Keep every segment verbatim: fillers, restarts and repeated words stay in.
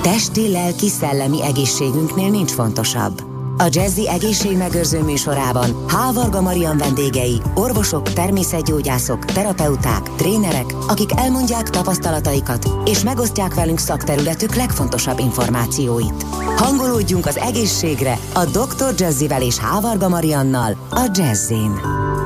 Testi, lelki, szellemi egészségünknél nincs fontosabb. A Jazzy egészségmegőrző műsorában H. Varga Marian vendégei, orvosok, természetgyógyászok, terapeuták, trénerek, akik elmondják tapasztalataikat és megosztják velünk szakterületük legfontosabb információit. Hangolódjunk az egészségre a doktor Jazzyvel és H. Varga Mariannal a Jazzin.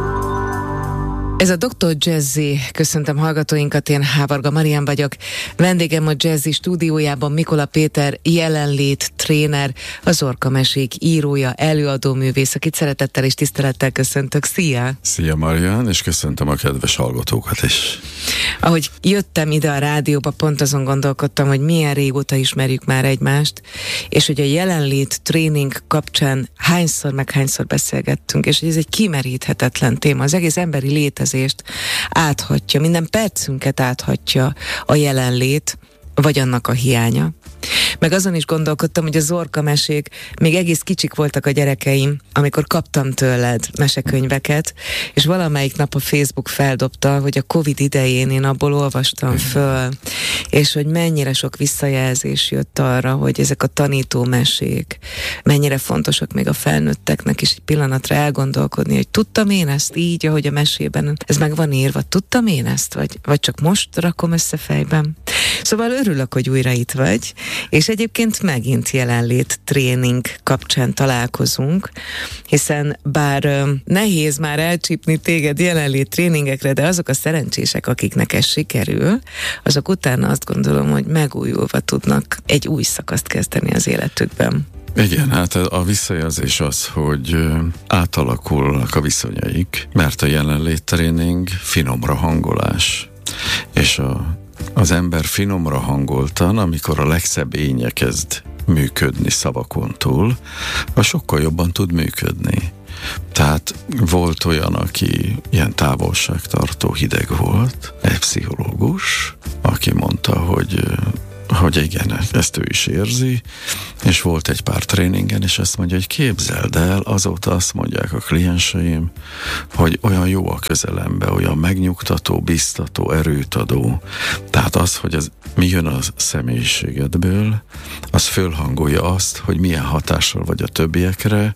Ez a doktor Jazzy, köszöntöm hallgatóinkat, én H. Varga Marian vagyok. Vendégem a Jazzy stúdiójában Mikola Péter, jelenlét tréner, az Orka-mesék írója, előadó művész, akit szeretettel és tisztelettel köszöntök. Szia! Szia Marian, és köszöntöm a kedves hallgatókat is. Ahogy jöttem ide a rádióba, pont azon gondolkodtam, hogy milyen régóta ismerjük már egymást, és hogy a jelenlét tréning kapcsán hányszor meg hányszor beszélgettünk, és hogy ez egy kimeríthetetlen téma, az egész emberi létezést áthatja, minden percünket áthatja a jelenlét, vagy annak a hiánya. Meg azon is gondolkodtam, hogy az Orka-mesék, még egész kicsik voltak a gyerekeim, amikor kaptam tőled mesekönyveket, és valamelyik nap a Facebook feldobta, hogy a Covid idején én abból olvastam föl, és hogy mennyire sok visszajelzés jött arra, hogy ezek a tanító mesék mennyire fontosak még a felnőtteknek is egy pillanatra elgondolkodni, hogy tudtam én ezt így, ahogy a mesében ez meg van írva, tudtam én ezt, vagy, vagy csak most rakom össze fejben. Szóval örülök, hogy újra itt vagy, és egyébként megint jelenlét tréning kapcsán találkozunk, hiszen bár ö, nehéz már elcsípni téged jelenlét tréningekre, de azok a szerencsések, akiknek ez sikerül, azok utána azt gondolom, hogy megújulva tudnak egy új szakaszt kezdeni az életükben. Igen, hát a visszajelzés az, hogy átalakulnak a viszonyaik, mert a jelenlét tréning finomra hangolás, és a az ember finomra hangoltan, amikor a legszebb énje kezd működni szavakon túl, az sokkal jobban tud működni. Tehát volt olyan, aki ilyen távolságtartó hideg volt, egy pszichológus, aki mondta, hogy hogy igen, ezt ő is érzi, és volt egy pár tréningen, és azt mondja, hogy képzeld el, azóta azt mondják a klienseim, hogy olyan jó a közelembe, olyan megnyugtató, biztató, erőt adó. Tehát az, hogy az, mi jön a személyiségedből, az fölhangolja azt, hogy milyen hatással vagy a többiekre,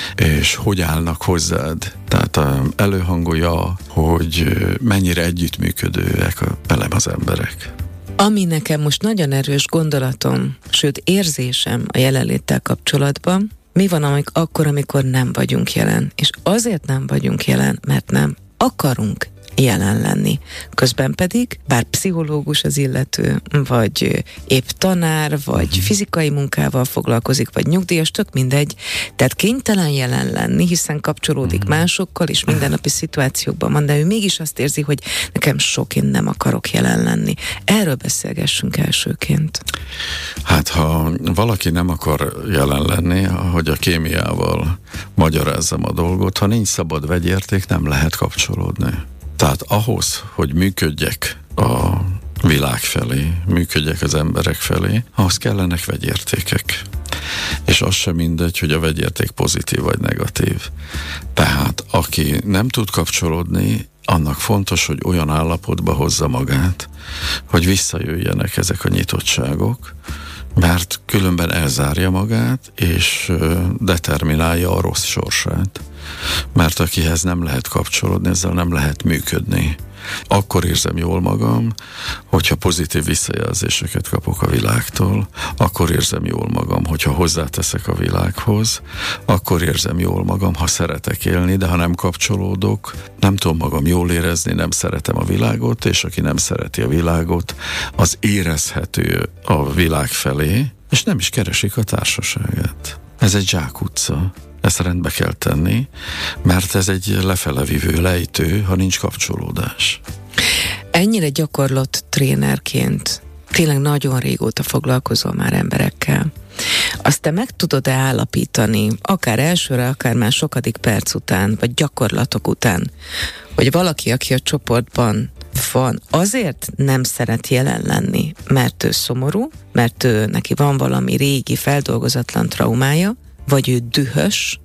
és hogy állnak hozzád. Tehát előhangolja, hogy mennyire együttműködőek velem az emberek. Ami nekem most nagyon erős gondolatom, sőt érzésem a jelenléttel kapcsolatban, mi van amik, akkor, amikor nem vagyunk jelen. És azért nem vagyunk jelen, mert nem akarunk jelen lenni. Közben pedig, bár pszichológus az illető, vagy épp tanár, vagy uh-huh. fizikai munkával foglalkozik, vagy nyugdíjas, tök mindegy, tehát kénytelen jelen lenni, hiszen kapcsolódik uh-huh. másokkal, és mindennapi szituációkban van, de ő mégis azt érzi, hogy nekem sok, én nem akarok jelen lenni. Erről beszélgessünk elsőként. Hát, ha valaki nem akar jelen lenni, ahogy a kémiával magyarázzam a dolgot, ha nincs szabad vegyérték, nem lehet kapcsolódni. Tehát ahhoz, hogy működjek a világ felé, működjek az emberek felé, ahhoz kellenek vegyértékek. És az sem mindegy, hogy a vegyérték pozitív vagy negatív. Tehát aki nem tud kapcsolódni, annak fontos, hogy olyan állapotba hozza magát, hogy visszajöjjenek ezek a nyitottságok, mert különben elzárja magát, és determinálja a rossz sorsát. Mert akihez nem lehet kapcsolódni, ezzel nem lehet működni. Akkor érzem jól magam, hogyha pozitív visszajelzéseket kapok a világtól, akkor érzem jól magam, hogyha hozzáteszek a világhoz, akkor érzem jól magam, ha szeretek élni, de ha nem kapcsolódok, nem tudom magam jól érezni, nem szeretem a világot, és aki nem szereti a világot, az érezhető a világ felé, és nem is keresik a társaságát. Ez egy zsákutca. Ezt rendbe kell tenni, mert ez egy lefelevívő lejtő, ha nincs kapcsolódás. Ennyire gyakorlott trénerként, tényleg nagyon régóta foglalkozol már emberekkel. Azt te meg tudod-e állapítani, akár elsőre, akár már sokadik perc után, vagy gyakorlatok után, hogy valaki, aki a csoportban van, azért nem szeret jelen lenni, mert ő szomorú, mert ő, neki van valami régi, feldolgozatlan traumája, vagy ő dühös,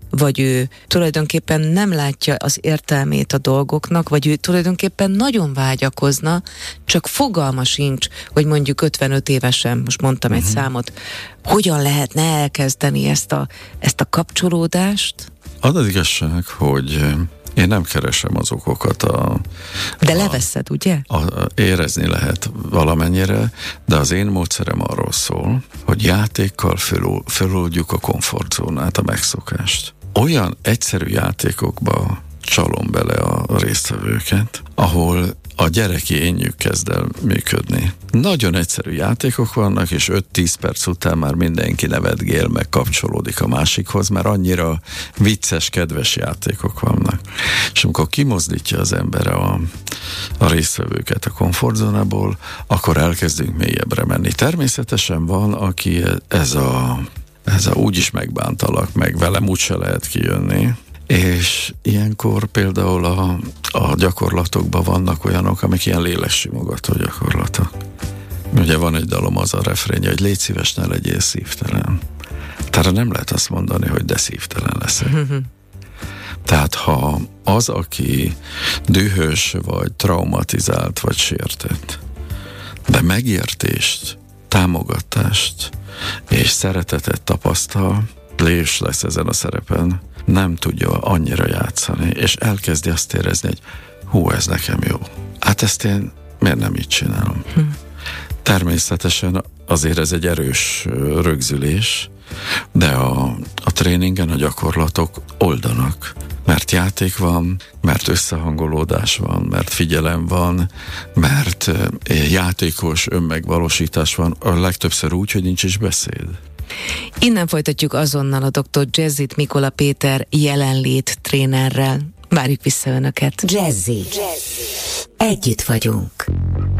vagy ő tulajdonképpen nem látja az értelmét a dolgoknak, vagy ő tulajdonképpen nagyon vágyakozna, csak fogalma sincs, hogy mondjuk ötvenöt évesen, most mondtam uh-huh. egy számot, hogyan lehetne elkezdeni ezt a, ezt a kapcsolódást? Az az igazság, hogy én nem keresem az okokat. A, de a, leveszed, ugye? A, a, érezni lehet valamennyire, de az én módszerem arról szól, hogy játékkal föl, föloldjuk a komfortzónát, a megszokást. Olyan egyszerű játékokba csalom bele a résztvevőket, ahol a gyereki énjük kezd el működni. Nagyon egyszerű játékok vannak, és öt-tíz perc után már mindenki nevetgél, meg kapcsolódik a másikhoz, mert annyira vicces, kedves játékok vannak. És amikor kimozdítja az ember a, a résztvevőket a komfortzónából, akkor elkezdünk mélyebbre menni. Természetesen van, aki ez a, ez a úgyis megbántalak, meg velem úgyse lehet kijönni, és ilyenkor például a, a gyakorlatokban vannak olyanok, amik ilyen léleksimogató gyakorlatok. Ugye van egy dalom, az a refrénje, hogy légy szíves, ne legyél szívtelen. Tehát nem lehet azt mondani, hogy de szívtelen leszek. Tehát ha az, aki dühös, vagy traumatizált, vagy sértett, de megértést, támogatást és szeretetet tapasztal, és lesz ezen a szerepen, nem tudja annyira játszani, és elkezdi azt érezni, hogy hú, ez nekem jó. Hát ezt én miért nem így csinálom? Hm. Természetesen azért ez egy erős rögzülés, de a, a tréningen a gyakorlatok oldanak, mert játék van, mert összehangolódás van, mert figyelem van, mert játékos önmegvalósítás van, a legtöbbször úgy, hogy nincs is beszéd. Innen folytatjuk azonnal a doktor Jazzit Mikola Péter jelenlét trénerrel. Várjuk vissza Önöket. Jazzy. Együtt vagyunk.